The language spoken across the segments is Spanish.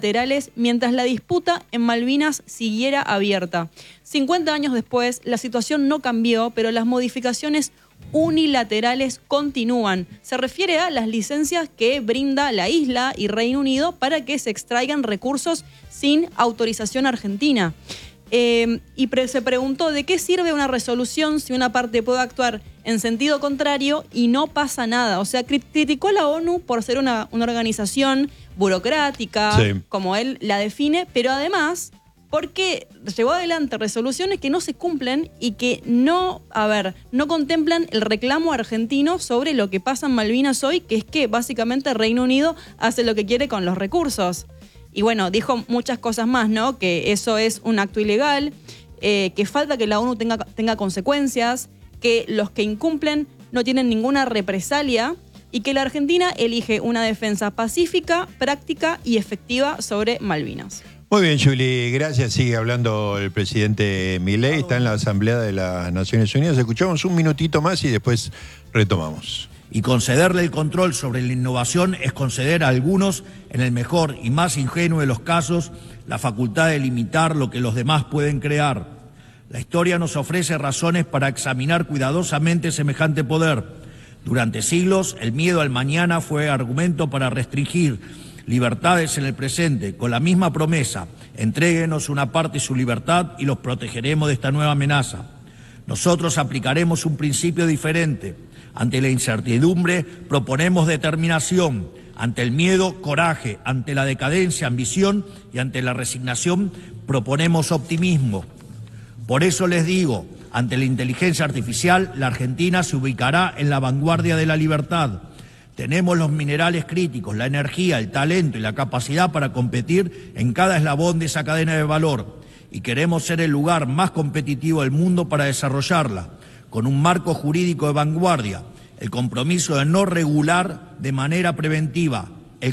unilaterales mientras la disputa en Malvinas siguiera abierta. 50 años después, la situación no cambió, pero las modificaciones unilaterales continúan. Se refiere a las licencias que brinda la isla y Reino Unido para que se extraigan recursos sin autorización argentina. Se preguntó de qué sirve una resolución si una parte puede actuar en sentido contrario y no pasa nada. O sea, criticó a la ONU por ser una organización burocrática, sí, como él la define, pero además porque llevó adelante resoluciones que no se cumplen y que no contemplan el reclamo argentino sobre lo que pasa en Malvinas hoy, que es que básicamente Reino Unido hace lo que quiere con los recursos. Y bueno, dijo muchas cosas más, ¿no? Que eso es un acto ilegal, que falta que la ONU tenga consecuencias, que los que incumplen no tienen ninguna represalia y que la Argentina elige una defensa pacífica, práctica y efectiva sobre Malvinas. Muy bien, Juli, gracias. Sigue hablando el presidente Milei, está en la Asamblea de las Naciones Unidas. Escuchamos un minutito más y después retomamos. Y concederle el control sobre la innovación es conceder a algunos, en el mejor y más ingenuo de los casos, la facultad de limitar lo que los demás pueden crear. La historia nos ofrece razones para examinar cuidadosamente semejante poder. Durante siglos, el miedo al mañana fue argumento para restringir libertades en el presente, con la misma promesa: entréguenos una parte de su libertad y los protegeremos de esta nueva amenaza. Nosotros aplicaremos un principio diferente. Ante la incertidumbre proponemos determinación, ante el miedo, coraje, ante la decadencia, ambición y ante la resignación proponemos optimismo. Por eso les digo, ante la inteligencia artificial, la Argentina se ubicará en la vanguardia de la libertad. Tenemos los minerales críticos, la energía, el talento y la capacidad para competir en cada eslabón de esa cadena de valor. Y queremos ser el lugar más competitivo del mundo para desarrollarla, con un marco jurídico de vanguardia, el compromiso de no regular de manera preventiva,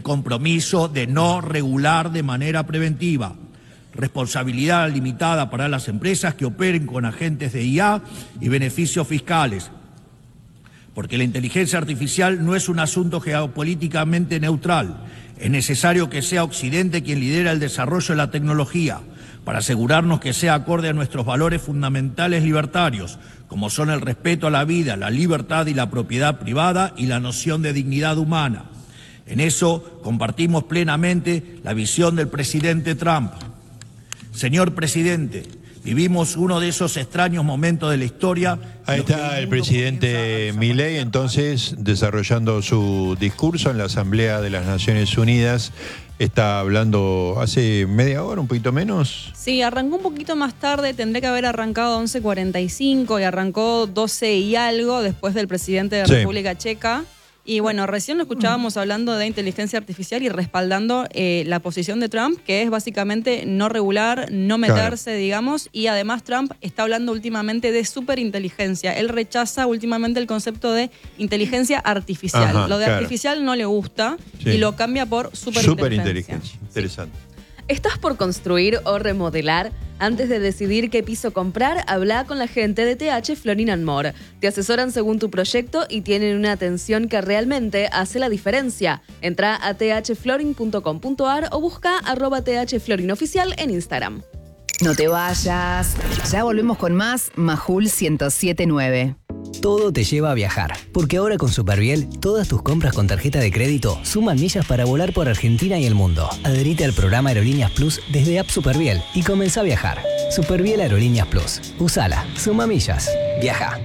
responsabilidad limitada para las empresas que operen con agentes de IA y beneficios fiscales, porque la inteligencia artificial no es un asunto geopolíticamente neutral. Es necesario que sea Occidente quien lidera el desarrollo de la tecnología, para asegurarnos que sea acorde a nuestros valores fundamentales libertarios, como son el respeto a la vida, la libertad y la propiedad privada y la noción de dignidad humana. En eso compartimos plenamente la visión del presidente Trump. Señor presidente, vivimos uno de esos extraños momentos de la historia. Ahí está el presidente Milei, entonces, desarrollando su discurso en la Asamblea de las Naciones Unidas. Está hablando hace media hora, un poquito menos. Sí, arrancó un poquito más tarde, tendría que haber arrancado 11:45 y arrancó 12 y algo después del presidente de República Checa. Y bueno, recién lo escuchábamos hablando de inteligencia artificial y respaldando la posición de Trump, que es básicamente no regular, no meterse, digamos, y además Trump está hablando últimamente de superinteligencia. Él rechaza últimamente el concepto de inteligencia artificial. Ajá, lo de artificial no le gusta y lo cambia por superinteligencia. Interesante. ¿Estás por construir o remodelar? Antes de decidir qué piso comprar, habla con la gente de TH Florin & More. Te asesoran según tu proyecto y tienen una atención que realmente hace la diferencia. Entra a thflorin.com.ar o busca @thflorinoficial en Instagram. No te vayas. Ya volvemos con más Majul 107.9. Todo te lleva a viajar, porque ahora con Superviel, todas tus compras con tarjeta de crédito suman millas para volar por Argentina y el mundo. Adherite al programa Aerolíneas Plus desde App Superviel y comenzá a viajar. Superviel Aerolíneas Plus. Usala, suma millas, viaja.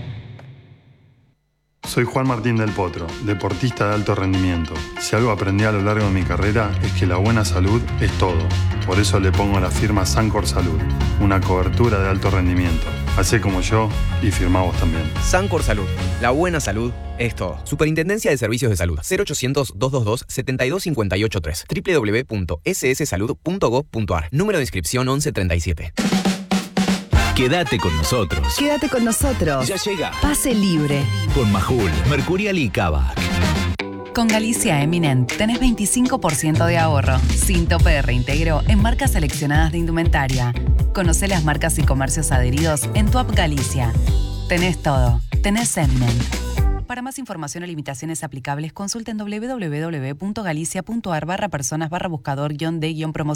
Soy Juan Martín del Potro, deportista de alto rendimiento. Si algo aprendí a lo largo de mi carrera es que la buena salud es todo. Por eso le pongo la firma Sancor Salud, una cobertura de alto rendimiento. Hacé como yo y firmá vos también. Sancor Salud, la buena salud es todo. Superintendencia de Servicios de Salud, 0800-222-72583, www.sssalud.gov.ar, número de inscripción 1137. Quédate con nosotros. Quédate con nosotros. Ya llega Pase Libre. Con Majul, Mercurial y Kavak. Con Galicia Eminent tenés 25% de ahorro, sin tope de reintegro en marcas seleccionadas de indumentaria. Conocé las marcas y comercios adheridos en tu app Galicia. Tenés todo. Tenés Eminent. Para más información o limitaciones aplicables, consulten www.galicia.ar/personas/buscador-de-promoción.